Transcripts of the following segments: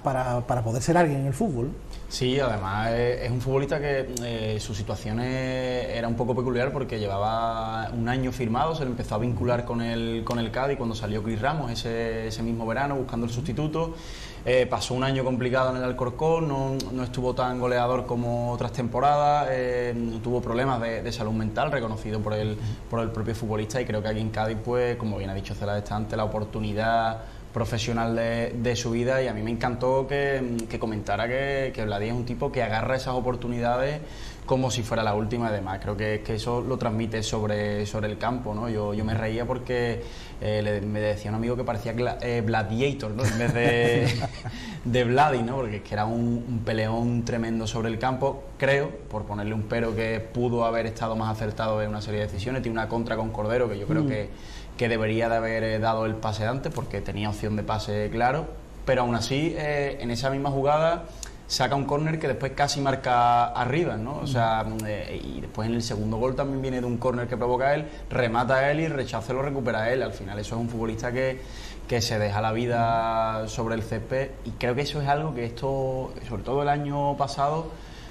para poder ser alguien en el fútbol. Sí, además es un futbolista que su situación era un poco peculiar porque llevaba un año firmado, se le empezó a vincular con el Cádiz cuando salió Cris Ramos ese mismo verano buscando el sustituto. Pasó un año complicado en el Alcorcón, no estuvo tan goleador como otras temporadas, tuvo problemas de salud mental reconocido por el propio futbolista, y creo que aquí en Cádiz, pues como bien ha dicho Celades, está ante la oportunidad profesional de su vida, y a mí me encantó que comentara que Vladi es un tipo que agarra esas oportunidades como si fuera la última. Además creo que eso lo transmite sobre el campo, ¿no? Yo me reía porque me decía un amigo que parecía Gladiator, ¿no? En vez de Vladi, ¿no? Porque es que era un peleón tremendo sobre el campo. Creo, por ponerle un pero, que pudo haber estado más acertado en una serie de decisiones. Tiene una contra con Cordero que yo creo que debería de haber dado el pase antes, porque tenía opción de pase claro, pero aún así en esa misma jugada saca un córner que después casi marca arriba, ¿no? O sea, y después en el segundo gol también viene de un córner que provoca él, remata a él y rechaza lo recupera él. Al final eso es un futbolista que se deja la vida sobre el césped, y creo que eso es algo que esto, sobre todo el año pasado,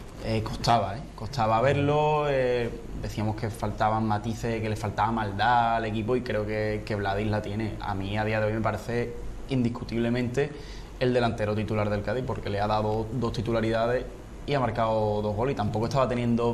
costaba verlo. Decíamos que faltaban matices, que le faltaba maldad al equipo, y creo que Vladi la tiene. A mí a día de hoy me parece indiscutiblemente el delantero titular del Cádiz, porque le ha dado 2 titularidades y ha marcado 2 goles, y tampoco estaba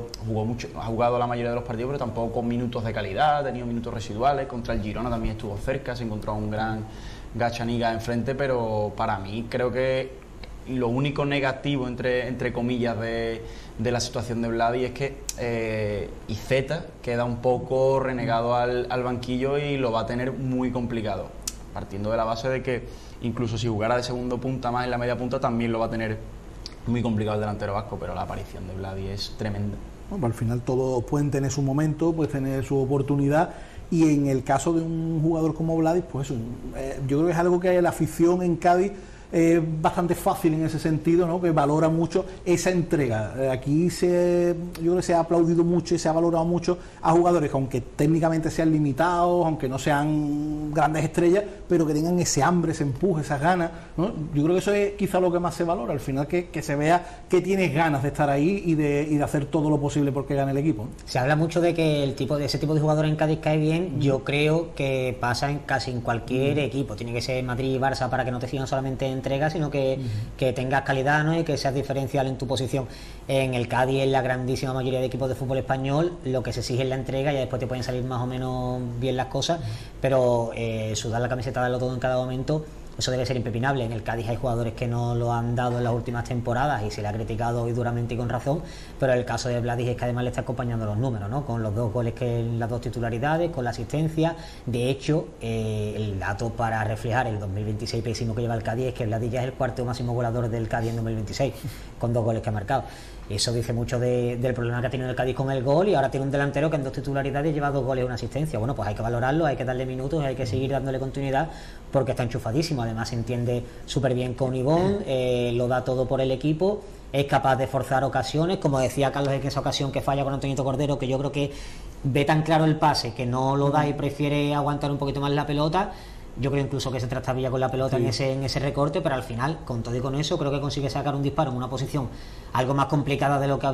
ha jugado la mayoría de los partidos, pero tampoco con minutos de calidad, ha tenido minutos residuales. Contra el Girona también estuvo cerca, se encontró un gran Gachaniga enfrente, pero para mí creo que lo único negativo, entre comillas, de la situación de Vladi es que Iceta queda un poco renegado al banquillo y lo va a tener muy complicado, partiendo de la base de que incluso si jugara de segundo punta más en la media punta también lo va a tener muy complicado el delantero vasco, pero la aparición de Vladi es tremenda. Bueno, al final todos pueden tener su momento, pueden tener su oportunidad, y en el caso de un jugador como Vladi, pues yo creo que es algo que la afición en Cádiz bastante fácil en ese sentido, ¿no? Que valora mucho esa entrega. Aquí yo creo que se ha aplaudido mucho y se ha valorado mucho a jugadores que, aunque técnicamente sean limitados, aunque no sean grandes estrellas, pero que tengan ese hambre, ese empuje, esas ganas, ¿no? Yo creo que eso es quizá lo que más se valora, al final, que se vea que tienes ganas de estar ahí y de hacer todo lo posible porque gane el equipo, ¿no? Se habla mucho de que ese tipo de jugador en Cádiz cae bien. Yo creo que pasa casi en cualquier equipo. Tiene que ser Madrid y Barça para que no te sigan solamente en entrega, sino que tengas calidad, ¿no? Y que seas diferencial en tu posición. En el Cádiz, en la grandísima mayoría de equipos de fútbol español, lo que se exige es la entrega, y después te pueden salir más o menos bien las cosas, pero sudar la camiseta, darlo todo en cada momento, eso debe ser impepinable. En el Cádiz hay jugadores que no lo han dado en las últimas temporadas y se le ha criticado hoy duramente y con razón, pero el caso de Vladi es que además le está acompañando los números, ¿no? Con los 2 goles, que en las 2 titularidades, con la asistencia. De hecho, el dato para reflejar el 2026 pésimo que lleva el Cádiz es que Vladi ya es el 4º máximo goleador del Cádiz en 2026, con 2 goles que ha marcado. Eso dice mucho del problema que ha tenido el Cádiz con el gol, y ahora tiene un delantero que en 2 titularidades lleva 2 goles y una asistencia. Bueno, pues hay que valorarlo, hay que darle minutos, hay que seguir dándole continuidad, porque está enchufadísimo. Además se entiende súper bien con Ivonne, lo da todo por el equipo, es capaz de forzar ocasiones, como decía Carlos en esa ocasión que falla con Antonito Cordero, que yo creo que ve tan claro el pase que no lo da y prefiere aguantar un poquito más la pelota. Yo creo incluso que se trastabilla con la pelota en ese recorte, pero al final, con todo y con eso, creo que consigue sacar un disparo en una posición algo más complicada de lo que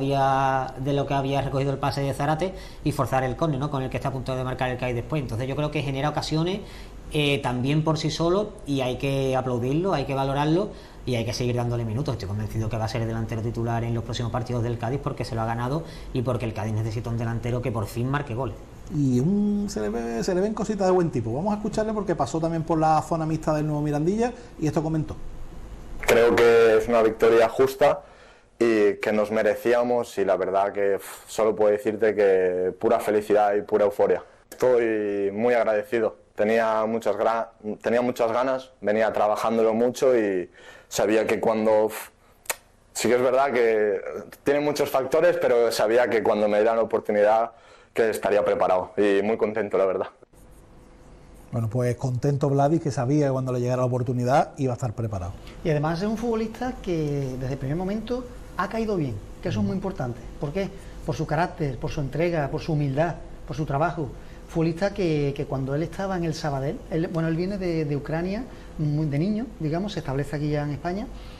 había recogido el pase de Zárate, y forzar el córner, ¿no? Con el que está a punto de marcar el Cádiz después. Entonces yo creo que genera ocasiones también por sí solo, y hay que aplaudirlo, hay que valorarlo, y hay que seguir dándole minutos. Estoy convencido que va a ser el delantero titular en los próximos partidos del Cádiz, porque se lo ha ganado y porque el Cádiz necesita un delantero que por fin marque goles. Y se le ven cositas de buen tipo. Vamos a escucharle, porque pasó también por la zona mixta del Nuevo Mirandilla y esto comentó. Creo que es una victoria justa y que nos merecíamos, y la verdad que solo puedo decirte que pura felicidad y pura euforia. Estoy muy agradecido. Tenía muchas ganas, venía trabajándolo mucho y sabía que cuando... Sí que es verdad que tiene muchos factores, pero sabía que cuando me dieran la oportunidad que estaría preparado, y muy contento, la verdad. Bueno, pues contento Vladi, que sabía que cuando le llegara la oportunidad iba a estar preparado. Y además es un futbolista que desde el primer momento ha caído bien, que eso es muy importante. ¿Por qué? Por su carácter, por su entrega, por su humildad, por su trabajo. Futbolista que cuando él estaba en el Sabadell, él viene de Ucrania, de niño, digamos, se establece aquí ya en España,